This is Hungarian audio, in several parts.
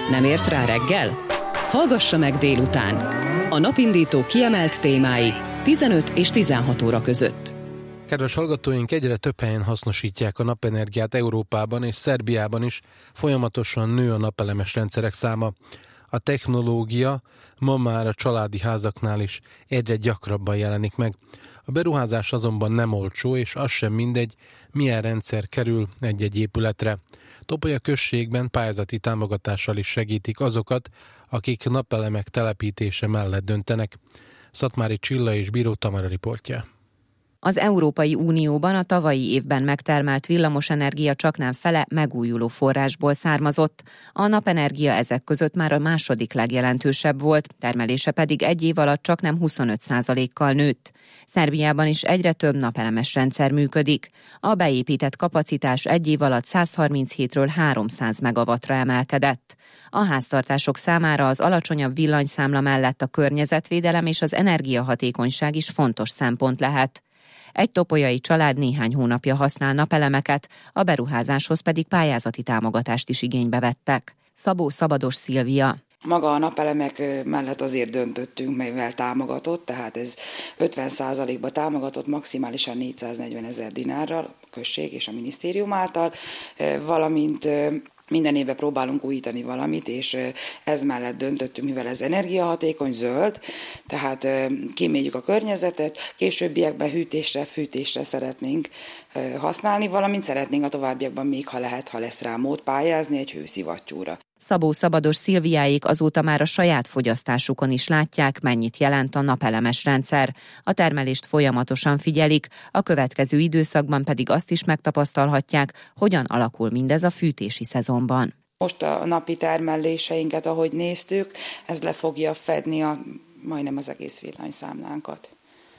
Nem ért rá reggel? Hallgassa meg délután. A napindító kiemelt témái 15 és 16 óra között. Kedves hallgatóink, egyre több helyen hasznosítják a napenergiát Európában és Szerbiában is, folyamatosan nő a napelemes rendszerek száma. A technológia ma már a családi házaknál is egyre gyakrabban jelenik meg. A beruházás azonban nem olcsó, és az sem mindegy, milyen rendszer kerül egy-egy épületre. Topolya községben pályázati támogatással is segítik azokat, akik napelemek telepítése mellett döntenek. Szatmári Csilla és Bíró Tamara riportja. Az Európai Unióban a tavalyi évben megtermelt villamosenergia csaknem fele megújuló forrásból származott. A napenergia ezek között már a második legjelentősebb volt, termelése pedig egy év alatt csaknem 25%-kal nőtt. Szerbiában is egyre több napelemes rendszer működik. A beépített kapacitás egy év alatt 137-ről 300 megawattra emelkedett. A háztartások számára az alacsonyabb villanyszámla mellett a környezetvédelem és az energiahatékonyság is fontos szempont lehet. Egy topolyai család néhány hónapja használ napelemeket, a beruházáshoz pedig pályázati támogatást is igénybe vettek. Szabó Szabados Szilvia. Maga a napelemek mellett azért döntöttünk, mivel támogatott, tehát ez 50%-ba támogatott, maximálisan 440 000 dinárral, a község és a minisztérium által, valamint minden évben próbálunk újítani valamit, és ez mellett döntöttünk, mivel ez energiahatékony, zöld, tehát kíméljük a környezetet, későbbiekben hűtésre, fűtésre szeretnénk használni, valamint szeretnénk a továbbiakban még, ha lehet, ha lesz rá mód pályázni egy hőszivattyúra. Szabó Szabados Szilviáék azóta már a saját fogyasztásukon is látják, mennyit jelent a napelemes rendszer. A termelést folyamatosan figyelik, a következő időszakban pedig azt is megtapasztalhatják, hogyan alakul mindez a fűtési szezonban. Most a napi termeléseinket, ahogy néztük, ez le fogja fedni majdnem az egész villanyszámlánkat.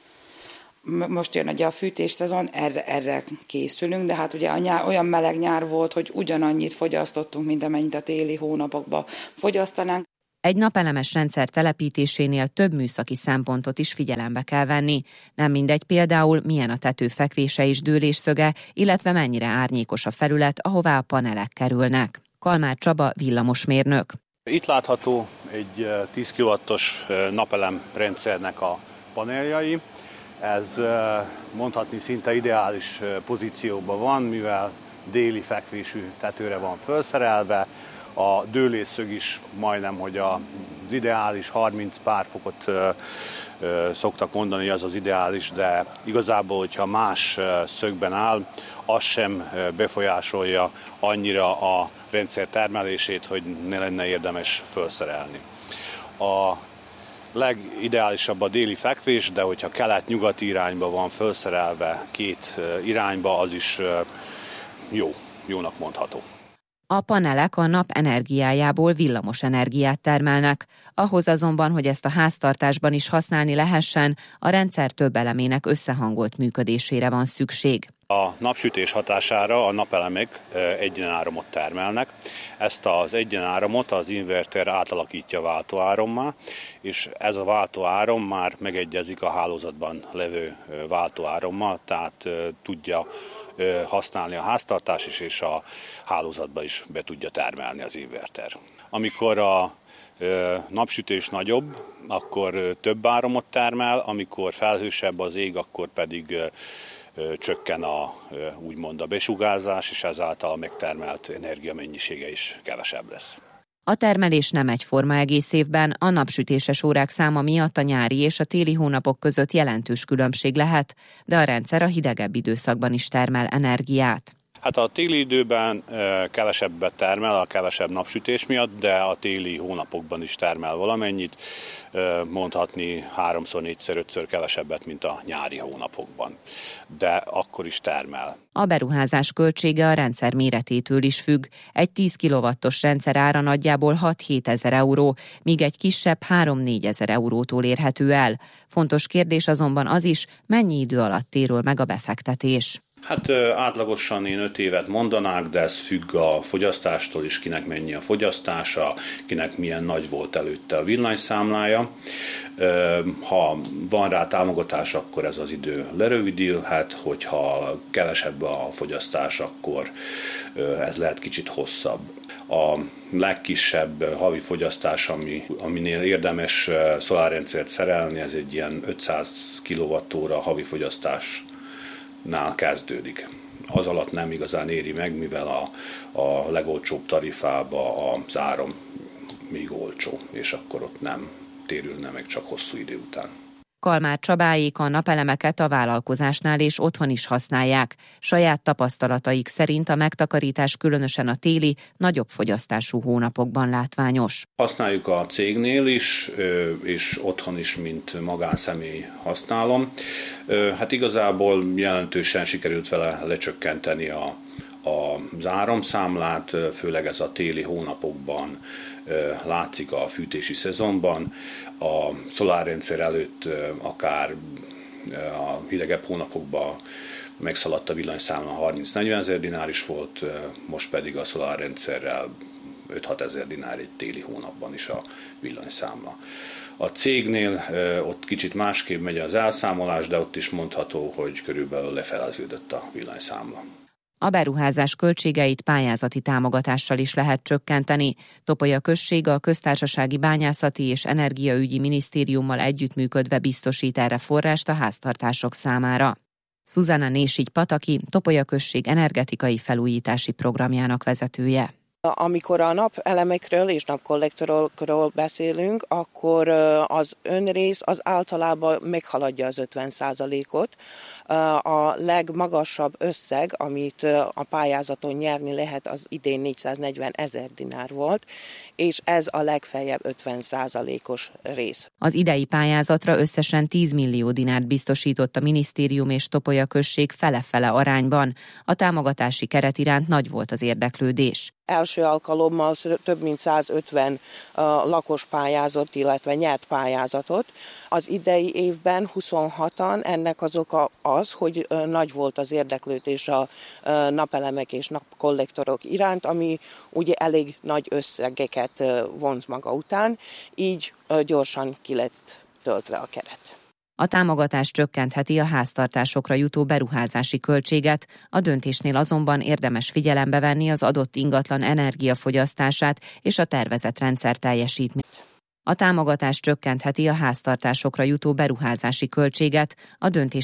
Most jön ugye a fűtés szezon, erre készülünk, de hát ugye olyan meleg nyár volt, hogy ugyanannyit fogyasztottunk, mint amennyit a téli hónapokban fogyasztanánk. Egy napelemes rendszer telepítésénél több műszaki szempontot is figyelembe kell venni. Nem mindegy például, milyen a tető fekvése és dőlésszöge, illetve mennyire árnyékos a felület, ahová a panelek kerülnek. Kalmár Csaba villamosmérnök. Itt látható egy 10 kW-os napelem rendszernek a paneljai. Ez mondhatni szinte ideális pozícióban van, mivel déli fekvésű tetőre van felszerelve. A dőlésszög is majdnem, hogy az ideális 30 pár fokot szoktak mondani, az az ideális, de igazából, hogyha más szögben áll, az sem befolyásolja annyira a rendszer termelését, hogy ne lenne érdemes felszerelni. A legideálisabb a déli fekvés, de hogyha kelet-nyugati irányba van felszerelve két irányba, az is jónak mondható. A panelek a nap energiájából villamos energiát termelnek. Ahhoz azonban, hogy ezt a háztartásban is használni lehessen, a rendszer több elemének összehangolt működésére van szükség. A napsütés hatására a napelemek egyenáramot termelnek. Ezt az egyenáramot az inverter átalakítja váltóárammá, és ez a váltóáram már megegyezik a hálózatban levő váltóárammal, tehát tudja használni a háztartás is, és a hálózatba is be tudja termelni az inverter. Amikor a napsütés nagyobb, akkor több áramot termel, amikor felhősebb az ég, akkor pedig csökken úgymond a besugárzás, és ezáltal a megtermelt energiamennyisége is kevesebb lesz. A termelés nem egyforma egész évben, a napsütéses órák száma miatt a nyári és a téli hónapok között jelentős különbség lehet, de a rendszer a hidegebb időszakban is termel energiát. Hát a téli időben kevesebbet termel a kevesebb napsütés miatt, de a téli hónapokban is termel valamennyit, mondhatni 3-szor, 4-szer, 5-ször kevesebbet, mint a nyári hónapokban, de akkor is termel. A beruházás költsége a rendszer méretétől is függ. Egy 10 kW-os rendszer ára nagyjából 6-7 ezer euró, míg egy kisebb 3-4 ezer eurótól érhető el. Fontos kérdés azonban az is, mennyi idő alatt térül meg a befektetés. Hát átlagosan én 5 évet mondanák, de ez függ a fogyasztástól is, kinek mennyi a fogyasztása, kinek milyen nagy volt előtte a villanyszámlája. Ha van rá támogatás, akkor ez az idő lerövidülhet, hogyha kevesebb a fogyasztás, akkor ez lehet kicsit hosszabb. A legkisebb havi fogyasztás, aminél érdemes szolárrendszert szerelni, ez egy ilyen 500 kWh havi fogyasztásnál kezdődik. Az alatt nem igazán éri meg, mivel a legolcsóbb tarifába az áram még olcsó, és akkor ott nem térülne meg csak hosszú idő után. Kalmár Csabáék a napelemeket a vállalkozásnál és otthon is használják. Saját tapasztalataik szerint a megtakarítás különösen a téli, nagyobb fogyasztású hónapokban látványos. Használjuk a cégnél is, és otthon is, mint magánszemély használom. Hát igazából jelentősen sikerült vele lecsökkenteni az áramszámlát, főleg ez a téli hónapokban látszik a fűtési szezonban. A szolárrendszer előtt akár a hidegebb hónapokban megszaladt a villanyszámla, 30-40 ezer dinár is volt, most pedig a szolárrendszerrel 5-6 ezer dinár egy téli hónapban is a villanyszámla. A cégnél ott kicsit másképp megy az elszámolás, de ott is mondható, hogy körülbelül lefeleződött a villanyszámla. A beruházás költségeit pályázati támogatással is lehet csökkenteni. Topolya község a Köztársasági Bányászati és Energiaügyi Minisztériummal együttműködve biztosít erre forrást a háztartások számára. Zuzana Nésigy-Pataki, Topolya község energetikai felújítási programjának vezetője. Amikor a napelemekről és napkollektorokról beszélünk, akkor az önrész az általában meghaladja az 50%-ot. A legmagasabb összeg, amit a pályázaton nyerni lehet, az idén 440 ezer dinár volt, és ez a legfeljebb 50%-os rész. Az idei pályázatra összesen 10 millió dinárt biztosított a minisztérium és Topolya község fele-fele arányban. A támogatási keret iránt nagy volt az érdeklődés. Első alkalommal több mint 150 lakos pályázott, illetve nyert pályázatot. Az idei évben 26-an, ennek az oka az, hogy nagy volt az érdeklődés a napelemek és napkollektorok iránt, ami ugye elég nagy összegeket vonz maga után, így gyorsan ki lett töltve a keret. A támogatás csökkentheti a háztartásokra jutó beruházási költséget, a döntésnél azonban érdemes figyelembe venni az adott ingatlan energiafogyasztását és a tervezett rendszer teljesítményt. A támogatás csökkentheti a háztartásokra jutó beruházási költséget, a döntés